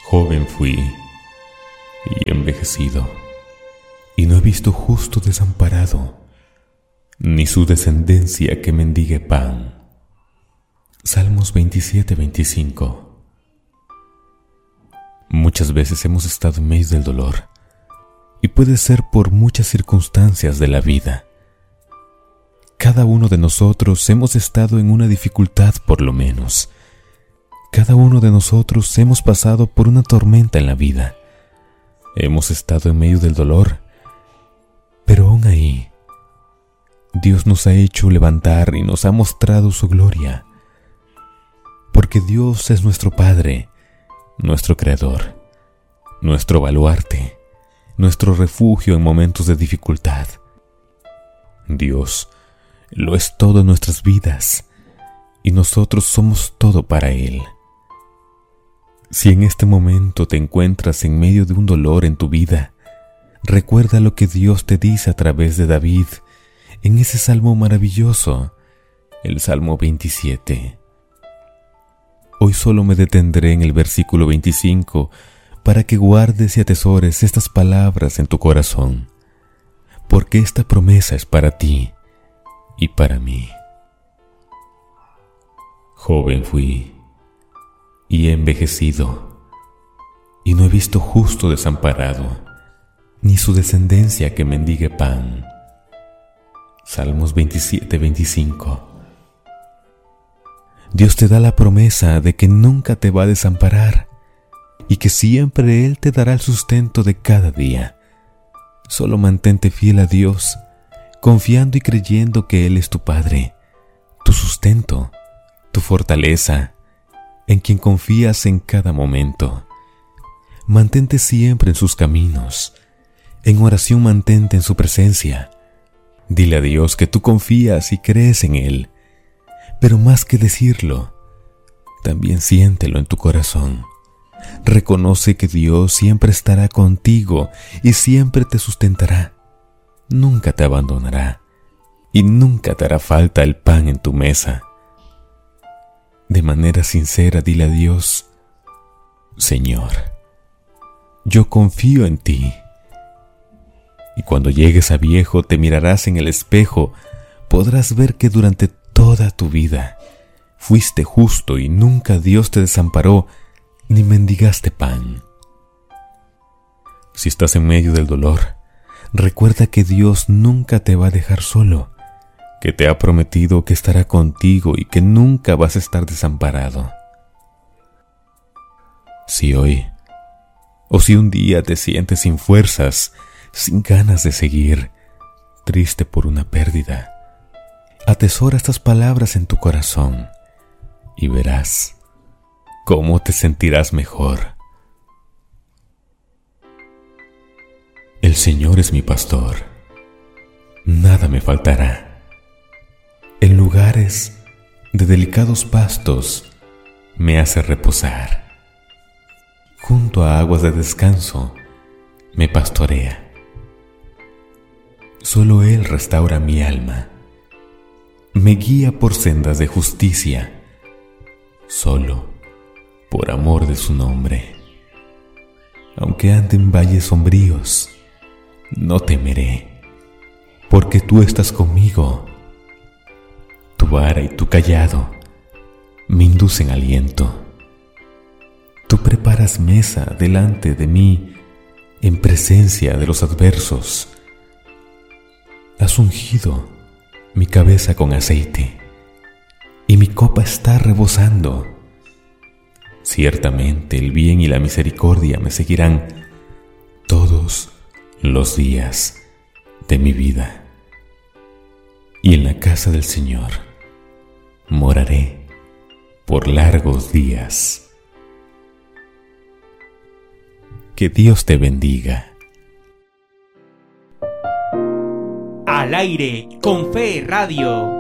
Joven fui y envejecido, y no he visto justo desamparado, ni su descendencia que mendigue pan. Salmos 27-25. Muchas veces hemos estado en medio del dolor, y puede ser por muchas circunstancias de la vida. Cada uno de nosotros hemos estado en una dificultad por lo menos. Cada uno de nosotros hemos pasado por una tormenta en la vida. Hemos estado en medio del dolor, pero aún ahí, Dios nos ha hecho levantar y nos ha mostrado su gloria. Porque Dios es nuestro Padre, nuestro Creador, nuestro baluarte, nuestro refugio en momentos de dificultad. Dios lo es todo en nuestras vidas y nosotros somos todo para Él. Si en este momento te encuentras en medio de un dolor en tu vida, recuerda lo que Dios te dice a través de David en ese salmo maravilloso, el Salmo 27. Hoy solo me detendré en el versículo 25 para que guardes y atesores estas palabras en tu corazón, porque esta promesa es para ti y para mí. Joven fui y he envejecido, y no he visto justo desamparado, ni su descendencia que mendigue pan. Salmos 27-25. Dios te da la promesa de que nunca te va a desamparar y que siempre Él te dará el sustento de cada día. Solo mantente fiel a Dios, confiando y creyendo que Él es tu Padre, tu sustento, tu fortaleza, en quien confías en cada momento. Mantente siempre en sus caminos. En oración mantente en su presencia. Dile a Dios que tú confías y crees en Él. Pero más que decirlo, también siéntelo en tu corazón. Reconoce que Dios siempre estará contigo y siempre te sustentará. Nunca te abandonará y nunca te hará falta el pan en tu mesa. De manera sincera dile a Dios: Señor, yo confío en ti. Y cuando llegues a viejo te mirarás en el espejo, podrás ver que durante toda tu vida fuiste justo y nunca Dios te desamparó ni mendigaste pan. Si estás en medio del dolor, recuerda que Dios nunca te va a dejar solo, que te ha prometido que estará contigo y que nunca vas a estar desamparado. Si hoy, o si un día te sientes sin fuerzas, sin ganas de seguir, triste por una pérdida, atesora estas palabras en tu corazón y verás cómo te sentirás mejor. El Señor es mi pastor, nada me faltará. En lugares de delicados pastos me hace reposar. Junto a aguas de descanso me pastorea. Solo Él restaura mi alma. Me guía por sendas de justicia, solo por amor de su nombre. Aunque ande en valles sombríos, no temeré, porque tú estás conmigo. Tu vara y tu cayado me inducen aliento. Tú preparas mesa delante de mí en presencia de los adversos. Has ungido mi cabeza con aceite, y mi copa está rebosando. Ciertamente el bien y la misericordia me seguirán todos los días de mi vida, y en la casa del Señor moraré por largos días. Que Dios te bendiga. Al aire con Fe Radio.